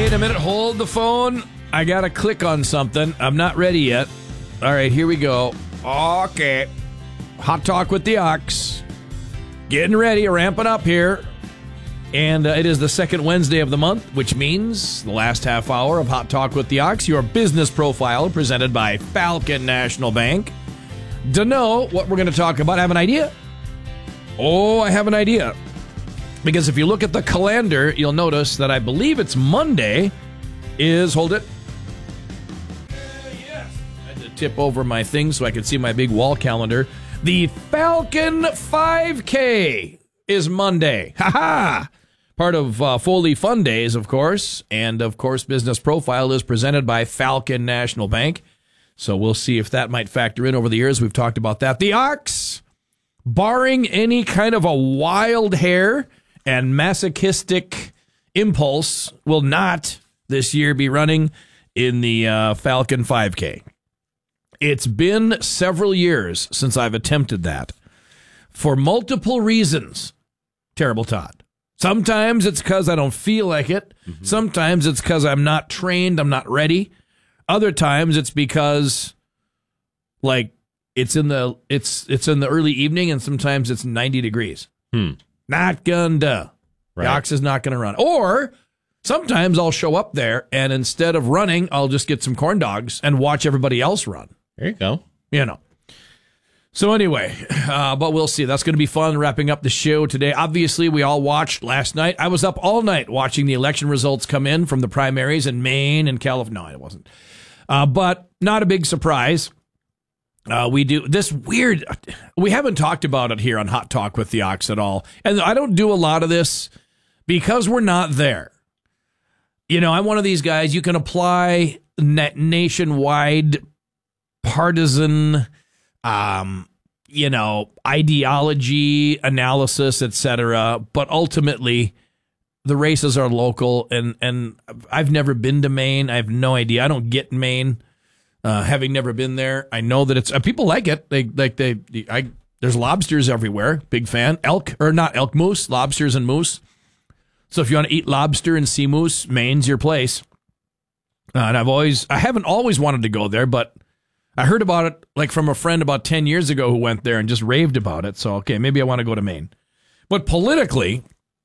Wait a minute. Hold the phone. I got to click on something. I'm not ready yet. All right, here we go. Okay. Hot Talk with the Ox. Getting ready, ramping up here. And it is the second Wednesday of the month, which means the last half hour of Hot Talk with the Ox, your business profile presented by Falcon National Bank. To know what we're going to talk about, I have an idea. Oh, I have an idea. Because if you look at the calendar, you'll notice that I believe it's Monday is, hold it. Yes. I had to tip over my thing so I could see my big wall calendar. The Falcon 5K is Monday. Ha-ha! Part of Foley Fun Days, of course. And, of course, Business Profile is presented by Falcon National Bank. So we'll see if that might factor in over the years. We've talked about that. The Ox, barring any kind of a wild hair and masochistic impulse, will not this year be running in the Falcon 5K. It's been several years since I've attempted that for multiple reasons. Terrible Todd. Sometimes it's because I don't feel like it. Mm-hmm. Sometimes it's because I'm not trained, I'm not ready. Other times it's because, like, it's in the early evening, and sometimes it's 90 degrees. Not gonna. Right. The Ox is not gonna run. Or sometimes I'll show up there, and instead of running, I'll just get some corn dogs and watch everybody else run. There you go. You know. So anyway, but we'll see. That's going to be fun wrapping up the show today. Obviously, we all watched last night. I was up all night watching the election results come in from the primaries in Maine and California. No, it wasn't. But not a big surprise. We do this weird. We haven't talked about it here on Hot Talk with the Ox at all. And I don't do a lot of this because we're not there. You know, I'm one of these guys. You can apply nationwide partisan ideology, analysis, etc. But ultimately, the races are local, and I've never been to Maine. I have no idea. I don't get Maine, having never been there. I know that it's people like it. There's lobsters everywhere. Big fan. Moose, lobsters and moose. So if you want to eat lobster and sea moose, Maine's your place. And I haven't always wanted to go there, but I heard about it like from a friend about 10 years ago who went there and just raved about it. So, okay, maybe I want to go to Maine. But politically,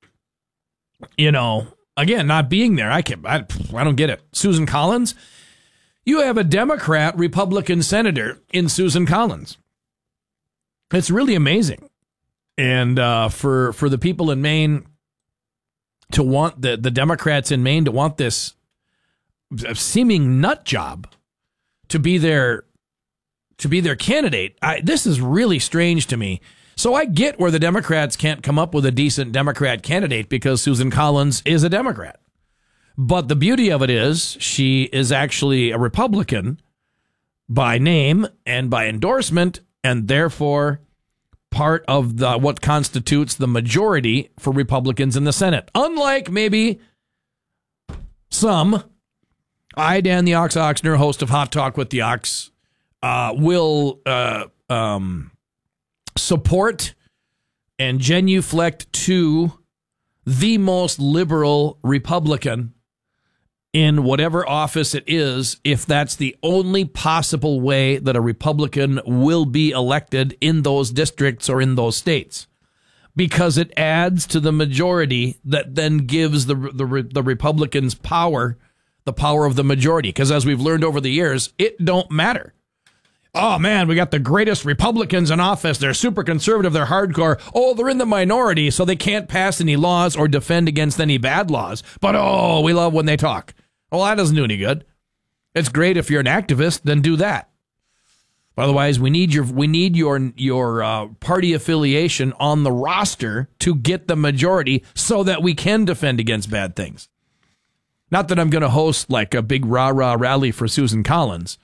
again, not being there, I don't get it. Susan Collins, you have a Democrat Republican senator in Susan Collins. It's really amazing. And for the people in Maine to want the Democrats in Maine to want this seeming nut job to be their candidate, this is really strange to me. So I get where the Democrats can't come up with a decent Democrat candidate because Susan Collins is a Democrat. But the beauty of it is she is actually a Republican by name and by endorsement, and therefore part of what constitutes the majority for Republicans in the Senate. Unlike maybe some, I, Dan the Ox Oxner, host of Hot Talk with the Ox, will support and genuflect to the most liberal Republican in whatever office it is, if that's the only possible way that a Republican will be elected in those districts or in those states, because it adds to the majority that then gives the Republicans power, the power of the majority. Because as we've learned over the years, it don't matter. Oh, man, we got the greatest Republicans in office. They're super conservative. They're hardcore. Oh, they're in the minority, so they can't pass any laws or defend against any bad laws. But, oh, we love when they talk. Well, that doesn't do any good. It's great if you're an activist, then do that. Otherwise, we need your party affiliation on the roster to get the majority so that we can defend against bad things. Not that I'm going to host like a big rah-rah rally for Susan Collins,